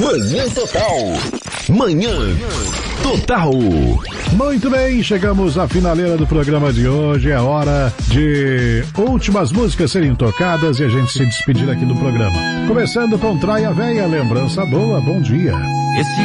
Manhã Total. Manhã Total. Muito bem, chegamos à finaleira do programa de hoje. É hora de últimas músicas serem tocadas e a gente se despedir aqui do programa. Começando com Traia Véia, lembrança boa, bom dia.